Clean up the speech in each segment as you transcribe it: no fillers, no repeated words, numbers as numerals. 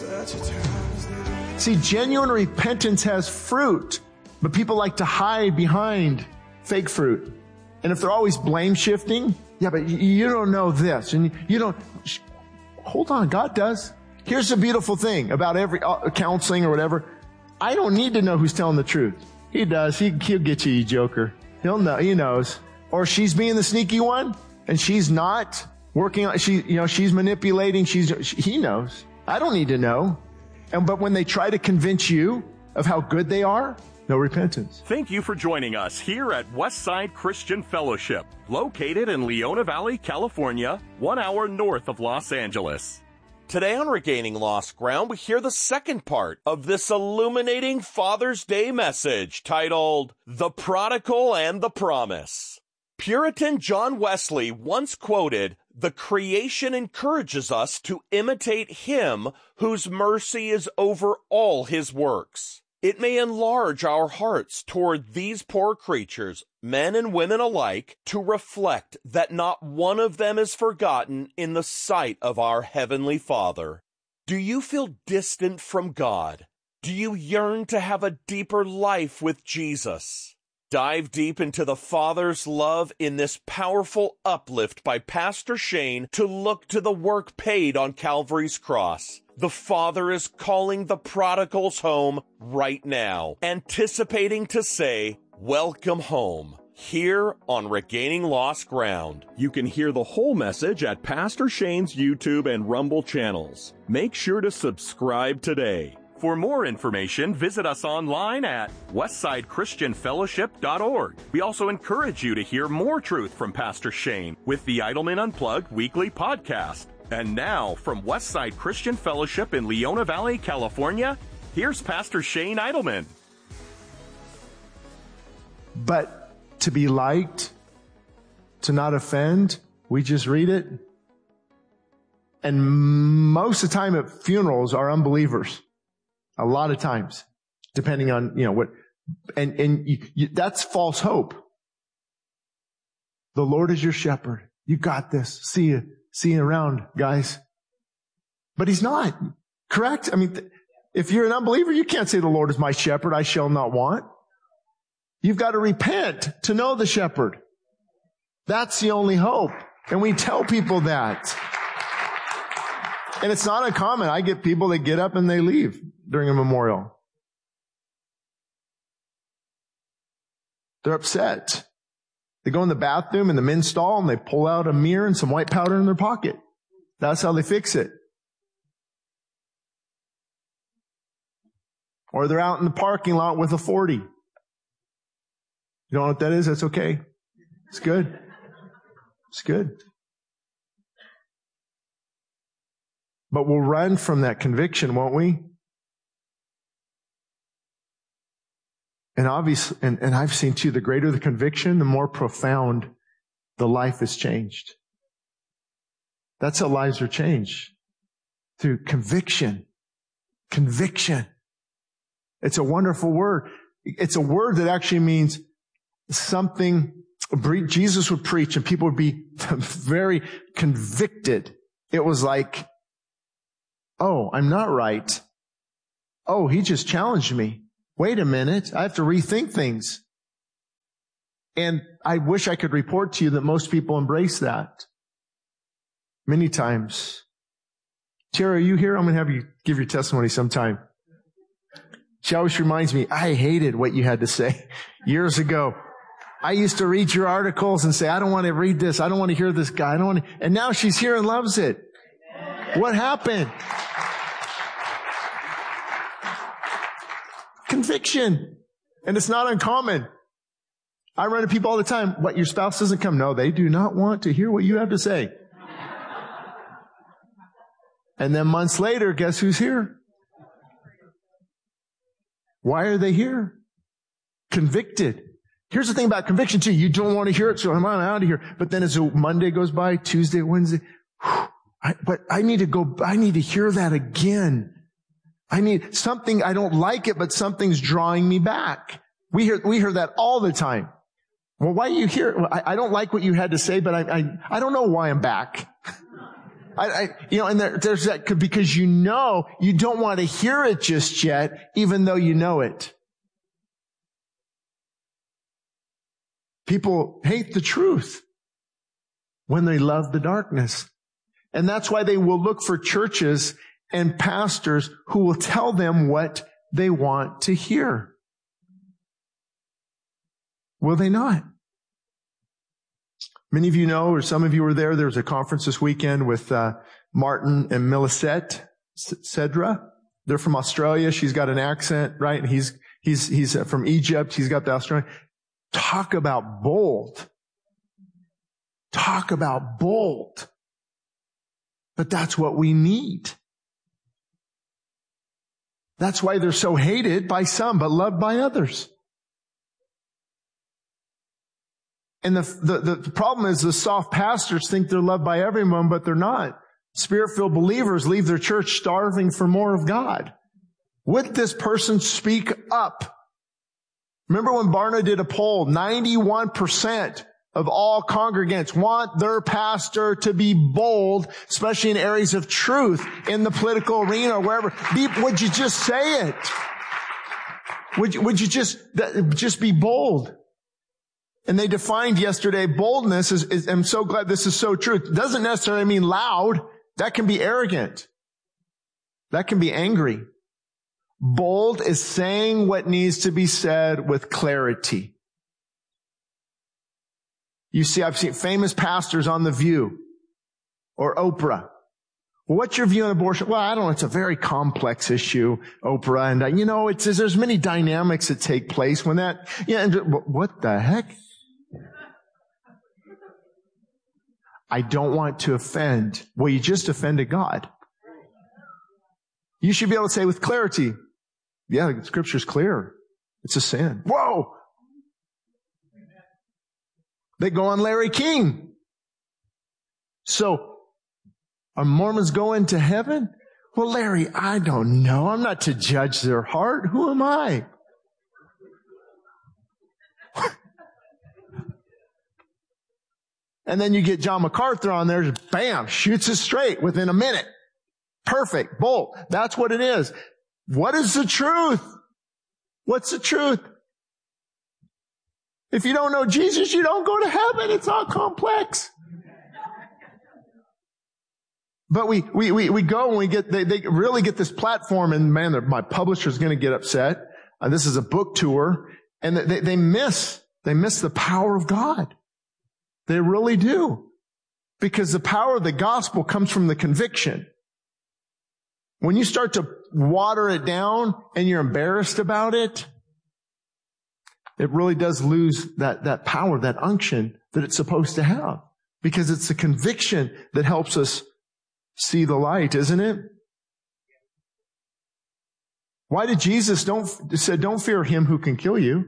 See, genuine repentance has fruit, but people like to hide behind fake fruit. And if they're always blame shifting, yeah, but you don't know this, and you don't, hold on, God does. Here's the beautiful thing about every counseling or whatever. I don't need to know who's telling the truth. He does. He'll get you, you joker. He'll know. He knows. Or she's being the sneaky one, and she's not working on, she's manipulating. He knows. I don't need to know. But when they try to convince you of how good they are, no repentance. Thank you for joining us here at Westside Christian Fellowship, located in Leona Valley, California, 1 hour north of Los Angeles. Today on Regaining Lost Ground, we hear the second part of this illuminating Father's Day message titled, The Prodigal and the Promise. Puritan John Wesley once quoted, "The creation encourages us to imitate him whose mercy is over all his works. It may enlarge our hearts toward these poor creatures, men and women alike, to reflect that not one of them is forgotten in the sight of our Heavenly Father." Do you feel distant from God? Do you yearn to have a deeper life with Jesus? Dive deep into the Father's love in this powerful uplift by Pastor Shane to look to the work paid on Calvary's cross. The Father is calling the prodigals home right now, anticipating to say, "Welcome home," here on Regaining Lost Ground. You can hear the whole message at Pastor Shane's YouTube and Rumble channels. Make sure to subscribe today. For more information, visit us online at westsidechristianfellowship.org. We also encourage you to hear more truth from Pastor Shane with the Idleman Unplugged weekly podcast. And now, from Westside Christian Fellowship in Leona Valley, California, here's Pastor Shane Idleman. But to be liked, to not offend, we just read it. And most of the time at funerals are unbelievers. A lot of times, depending on, what, and that's false hope. The Lord is your shepherd. You got this. See you around, guys. But He's not. Correct? I mean, if you're an unbeliever, you can't say the Lord is my shepherd, I shall not want. You've got to repent to know the shepherd. That's the only hope. And we tell people that. And it's not uncommon. I get people that get up and they leave during a memorial. They're upset. They go in the bathroom in the men's stall and they pull out a mirror and some white powder in their pocket. That's how they fix it. Or they're out in the parking lot with a 40. You don't know what that is? That's okay. It's good. It's good. But we'll run from that conviction, won't we? And obviously, and I've seen too, the greater the conviction, the more profound the life is changed. That's how lives are changed. Through conviction. Conviction. It's a wonderful word. It's a word that actually means something Jesus would preach and people would be very convicted. It was like, oh, I'm not right. Oh, he just challenged me. Wait a minute. I have to rethink things. And I wish I could report to you that most people embrace that. Many times. Tara, are you here? I'm going to have you give your testimony sometime. She always reminds me, I hated what you had to say years ago. I used to read your articles and say, I don't want to read this. I don't want to hear this guy. And now she's here and loves it. What happened? Conviction. And it's not uncommon. I run into people all the time. What, your spouse doesn't come? No, they do not want to hear what you have to say. And then months later, guess who's here? Why are they here? Convicted. Here's the thing about conviction too. You don't want to hear it, so I'm out of here. But then as Monday goes by, Tuesday, Wednesday, I need to hear that again. I need something, I don't like it, but something's drawing me back. We hear that all the time. Well, why are you here? I don't like what you had to say, but I don't know why I'm back. And there's that, because you don't want to hear it just yet, even though you know it. People hate the truth when they love the darkness. And that's why they will look for churches and pastors who will tell them what they want to hear. Will they not? Many of you know, or some of you were there, there was a conference this weekend with Martin and Millicent Cedra. They're from Australia. She's got an accent, right? And he's from Egypt. He's got the Australian. Talk about bold. Talk about bold. But that's what we need. That's why they're so hated by some, but loved by others. And the problem is the soft pastors think they're loved by everyone, but they're not. Spirit-filled believers leave their church starving for more of God. Would this person speak up? Remember when Barna did a poll, 91% of all congregants want their pastor to be bold, especially in areas of truth in the political arena or wherever. Would you just say it? Would you just be bold? And they defined yesterday, boldness is, I'm so glad this is so true. It doesn't necessarily mean loud. That can be arrogant. That can be angry. Bold is saying what needs to be said with clarity. You see, I've seen famous pastors on The View or Oprah. Well, what's your view on abortion? Well, I don't know. It's a very complex issue, Oprah. And, there's many dynamics that take place when that, what the heck? I don't want to offend. Well, you just offended God. You should be able to say with clarity, yeah, the scripture's clear. It's a sin. Whoa! They go on Larry King. So, are Mormons going to heaven? Well, Larry, I don't know. I'm not to judge their heart. Who am I? And then you get John MacArthur on there, bam, shoots it straight within a minute. Perfect, bolt. That's what it is. What is the truth? What's the truth? If you don't know Jesus, you don't go to heaven. It's all complex. But we go and they really get this platform, and man, my publisher's going to get upset. This is a book tour, and they miss the power of God. They really do. Because the power of the gospel comes from the conviction. When you start to water it down and you're embarrassed about it, it really does lose that power, that unction that it's supposed to have. Because it's the conviction that helps us see the light, isn't it? Why did Jesus said, don't fear him who can kill you?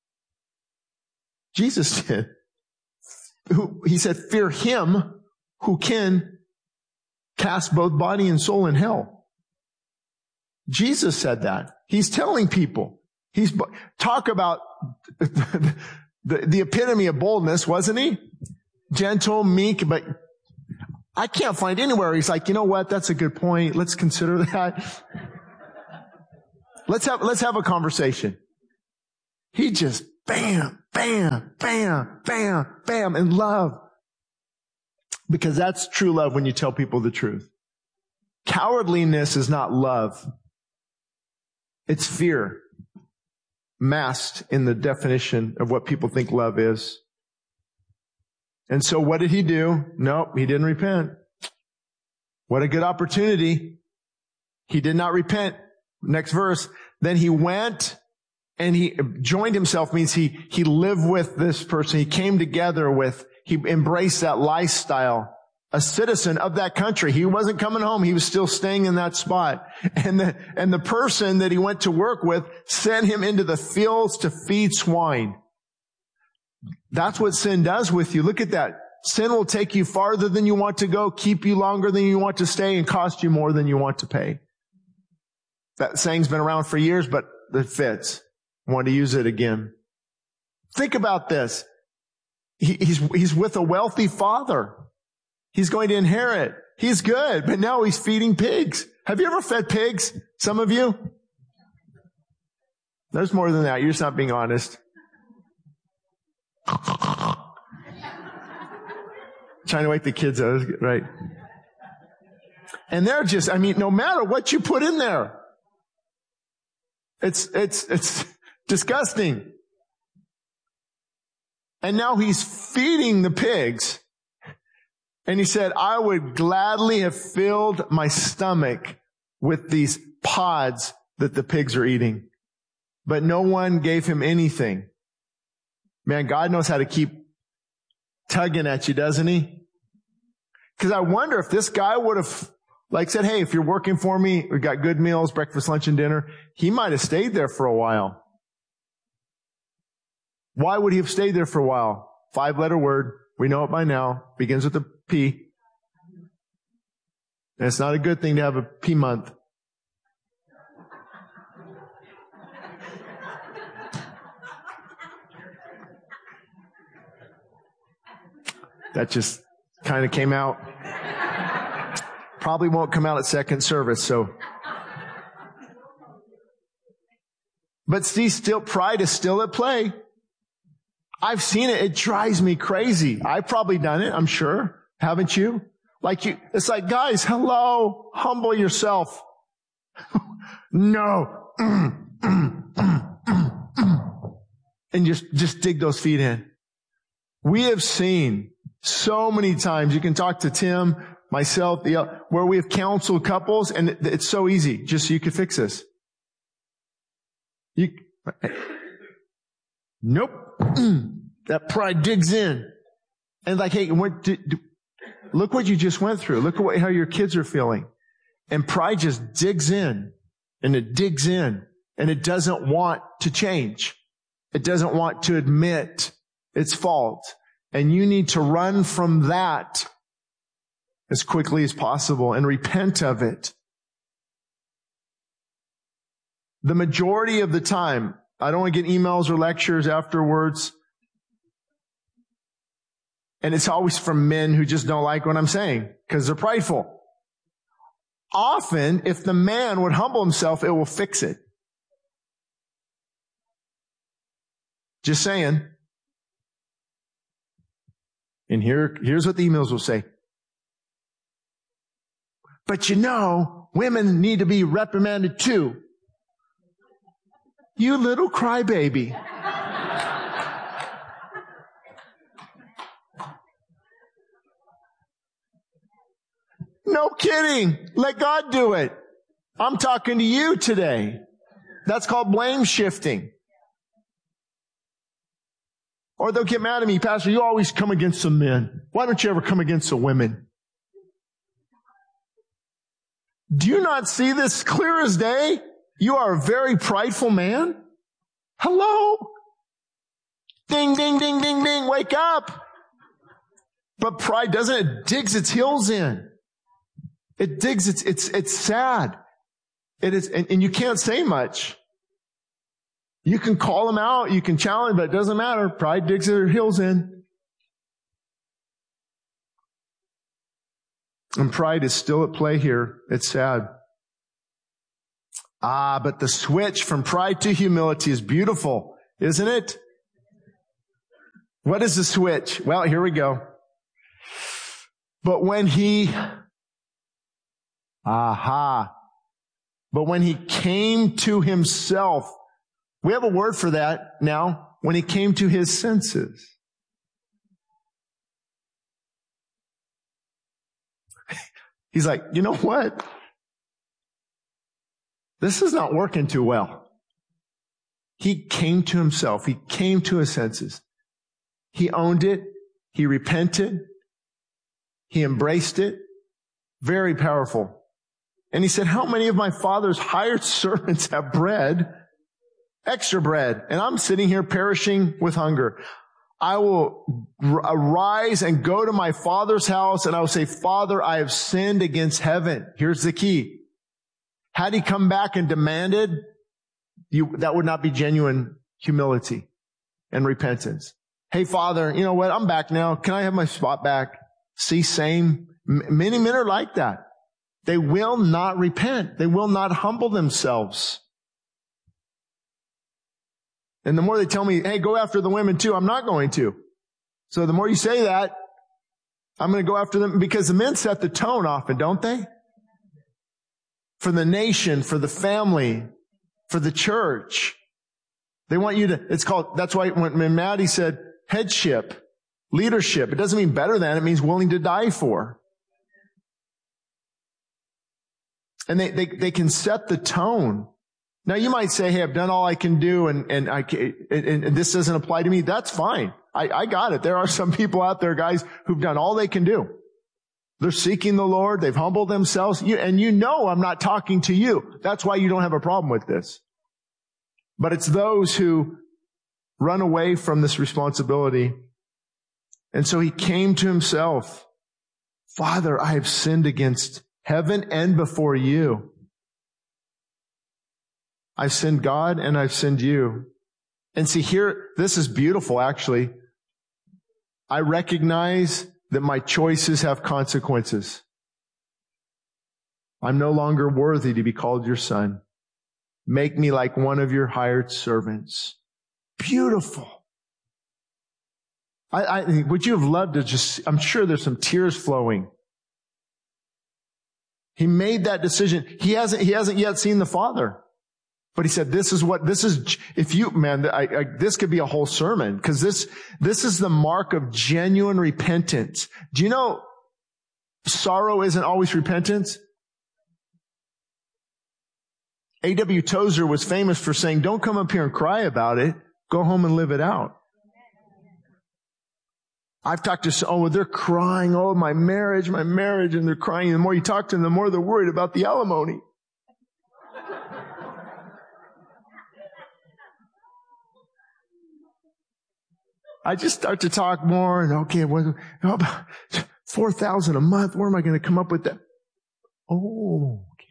Jesus did. He said, fear him who can cast both body and soul in hell. Jesus said that. He's telling people. Talk about the epitome of boldness, wasn't he? Gentle, meek, but I can't find anywhere he's like, you know what? That's a good point. Let's consider that. Let's have a conversation. He just bam, bam, bam, bam, bam, in love. Because that's true love when you tell people the truth. Cowardliness is not love. It's fear, masked in the definition of what people think love is. And so what did he do? Nope, he didn't repent. What a good opportunity. He did not repent. Next verse. Then he went and he joined himself, means he lived with this person. He came together with, he embraced that lifestyle, a citizen of that country. He wasn't coming home. He was still staying in that spot. And the person that he went to work with sent him into the fields to feed swine. That's what sin does with you. Look at that. Sin will take you farther than you want to go, keep you longer than you want to stay, and cost you more than you want to pay. That saying's been around for years, but it fits. I want to use it again. Think about this. He's with a wealthy father. He's going to inherit. He's good, but now he's feeding pigs. Have you ever fed pigs? Some of you? There's more than that. You're just not being honest. Trying to wake the kids up, right? And they're just, no matter what you put in there, it's disgusting. And now he's feeding the pigs. And he said, I would gladly have filled my stomach with these pods that the pigs are eating. But no one gave him anything. Man, God knows how to keep tugging at you, doesn't he? Because I wonder if this guy would have said, hey, if you're working for me, we've got good meals, breakfast, lunch, and dinner. He might have stayed there for a while. Why would he have stayed there for a while? 5-letter word. We know it by now. Begins with a P. And it's not a good thing to have a P month. That just kind of came out. Probably won't come out at second service, so. But see, pride is still at play. I've seen it. It drives me crazy. I've probably done it, I'm sure. Haven't you? It's like, guys, hello, humble yourself. No. And just dig those feet in. We have seen so many times, you can talk to Tim, myself, where we have counseled couples, and it's so easy, just so you can fix this. Nope. That pride digs in. And hey, look what you just went through. Look at how your kids are feeling. And pride just digs in, and it digs in, and it doesn't want to change. It doesn't want to admit its fault. And you need to run from that as quickly as possible and repent of it. The majority of the time, I don't want to get emails or lectures afterwards. And it's always from men who just don't like what I'm saying because they're prideful. Often, if the man would humble himself, it will fix it. Just saying. And here's what the emails will say. But women need to be reprimanded too. You little crybaby. No kidding. Let God do it. I'm talking to you today. That's called blame shifting. Or they'll get mad at me, Pastor, you always come against the men. Why don't you ever come against the women? Do you not see this clear as day? You are a very prideful man. Hello? Ding, ding, ding, ding, ding. Wake up. But pride doesn't, it digs its heels in. It digs, it's sad. It is, and you can't say much. You can call them out, you can challenge, but it doesn't matter. Pride digs their heels in. And pride is still at play here. It's sad. But the switch from pride to humility is beautiful, isn't it? What is the switch? Well, here we go. But when he came to himself, we have a word for that now, when he came to his senses. He's like, you know what? This is not working too well. He came to himself. He came to his senses. He owned it. He repented. He embraced it. Very powerful. And he said, how many of my father's hired servants have bread, extra bread, and I'm sitting here perishing with hunger? I will arise and go to my father's house, and I will say, Father, I have sinned against heaven. Here's the key. Had he come back and demanded, that would not be genuine humility and repentance. Hey, Father, you know what? I'm back now. Can I have my spot back? See, same. Many men are like that. They will not repent. They will not humble themselves. And the more they tell me, hey, go after the women too, I'm not going to. So the more you say that, I'm going to go after them, because the men set the tone often, don't they? For the nation, for the family, for the church. They want you to, that's why when Maddie said headship, leadership, it doesn't mean better than, it means willing to die for. And they can set the tone. Now you might say, hey, I've done all I can do and this doesn't apply to me. That's fine. I got it. There are some people out there, guys, who've done all they can do. They're seeking the Lord. They've humbled themselves. And you know I'm not talking to you. That's why you don't have a problem with this. But it's those who run away from this responsibility. And so he came to himself. Father, I have sinned against heaven and before you. I've sinned God and I've sinned you. And see here, this is beautiful actually. I recognize that my choices have consequences. I'm no longer worthy to be called your son. Make me like one of your hired servants. Beautiful. Would you have loved to I'm sure there's some tears flowing. He made that decision. He hasn't yet seen the Father. But he said, this could be a whole sermon, because this is the mark of genuine repentance. Do you know sorrow isn't always repentance? A.W. Tozer was famous for saying, don't come up here and cry about it. Go home and live it out. I've talked to they're crying, my marriage, and they're crying. The more you talk to them, the more they're worried about the alimony. I just start to talk more and okay, about $4,000 a month? Where am I going to come up with that? Oh, okay.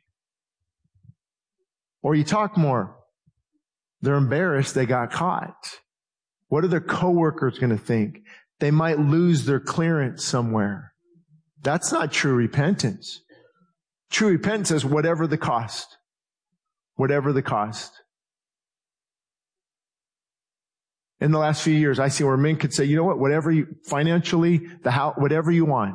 Or you talk more. They're embarrassed they got caught. What are their coworkers going to think? They might lose their clearance somewhere. That's not true repentance. True repentance is whatever the cost. Whatever the cost. In the last few years, I see where men could say, you know what, whatever you, financially, whatever you want,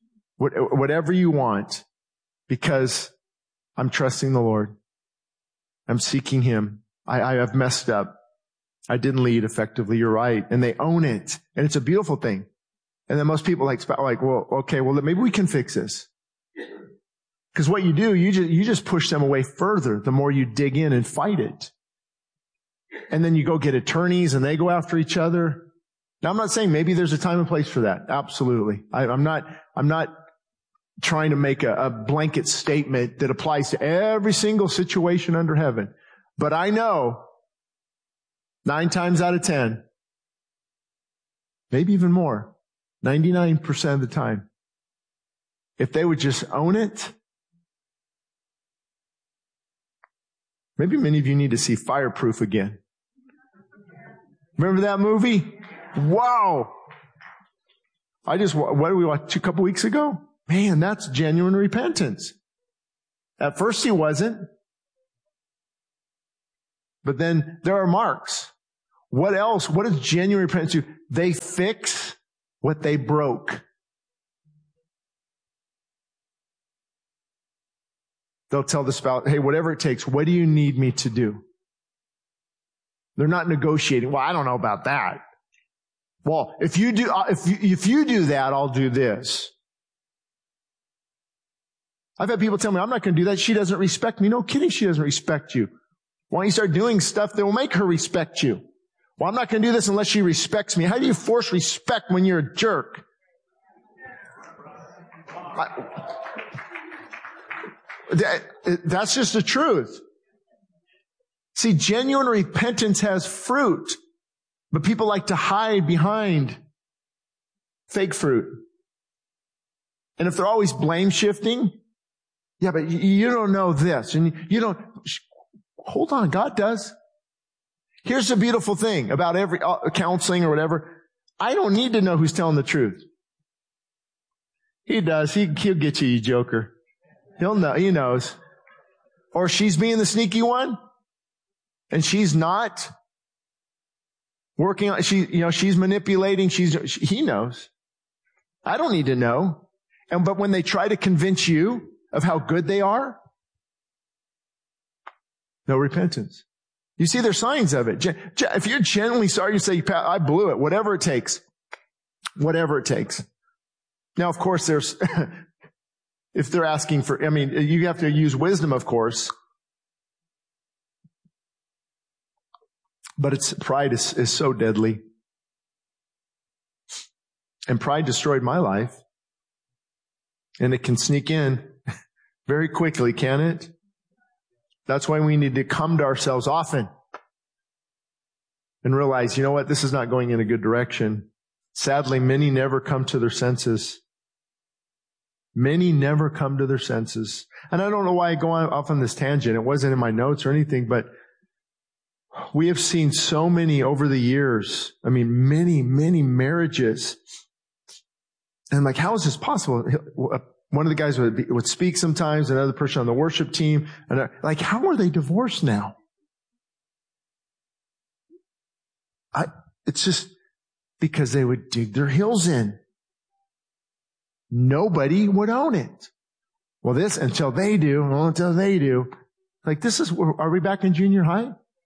because I'm trusting the Lord. I'm seeking Him. I have messed up. I didn't lead effectively. You're right. And they own it. And it's a beautiful thing. And then most people maybe we can fix this. Because what you do, you just push them away further the more you dig in and fight it. And then you go get attorneys and they go after each other. Now I'm not saying maybe there's a time and place for that. Absolutely. I'm not trying to make a blanket statement that applies to every single situation under heaven. But I know 9 times out of 10, maybe even more, 99% of the time, if they would just own it, maybe many of you need to see Fireproof again. Remember that movie? Wow. What did we watch a couple weeks ago? Man, that's genuine repentance. At first he wasn't. But then there are marks. What else? What does genuine repentance do? They fix what they broke. They'll tell the spouse, hey, whatever it takes, what do you need me to do? They're not negotiating. Well, I don't know about that. Well, if you do that, I'll do this. I've had people tell me, I'm not going to do that. She doesn't respect me. No kidding, she doesn't respect you. Why don't you start doing stuff that will make her respect you? Well, I'm not going to do this unless she respects me. How do you force respect when you're a jerk? That's just the truth. See, genuine repentance has fruit, but people like to hide behind fake fruit. And if they're always blame shifting, yeah, but you don't know this, and you don't, hold on, God does. Here's the beautiful thing about every counseling or whatever. I don't need to know who's telling the truth. He does. He'll get you, you joker. He'll know. He knows. Or she's being the sneaky one, and she's not working on, she's manipulating. He knows. I don't need to know. But when they try to convince you of how good they are, no repentance. You see, there's signs of it. If you're genuinely sorry, you say, I blew it, whatever it takes. Whatever it takes. Now, of course, if they're asking for, you have to use wisdom, of course. But pride is so deadly. And pride destroyed my life. And it can sneak in very quickly, can it? That's why we need to come to ourselves often and realize, you know what, this is not going in a good direction. Sadly, many never come to their senses. Many never come to their senses. And I don't know why I go off on this tangent. It wasn't in my notes or anything, but we have seen so many over the years. Many, many marriages. And I'm like, how is this possible? One of the guys would speak sometimes, another person on the worship team. And like, how are they divorced now? It's just because they would dig their heels in. Nobody would own it. Well, until they do. Like, are we back in junior high?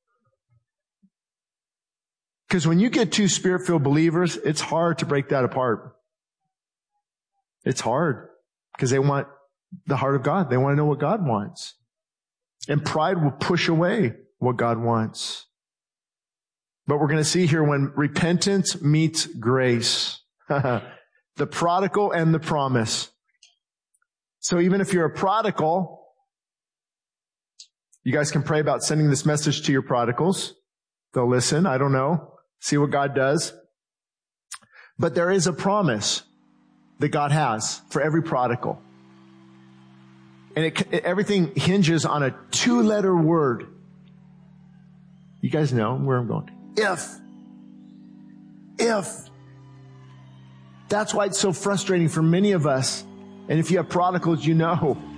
Because when you get two Spirit-filled believers, it's hard to break that apart. It's hard because they want the heart of God. They want to know what God wants. And pride will push away what God wants. But we're going to see here when repentance meets grace, the prodigal and the promise. So even if you're a prodigal, you guys can pray about sending this message to your prodigals. They'll listen. I don't know. See what God does. But there is a promise that God has for every prodigal. And everything hinges on a 2-letter word. You guys know where I'm going. If. That's why it's so frustrating for many of us. And if you have prodigals, you know.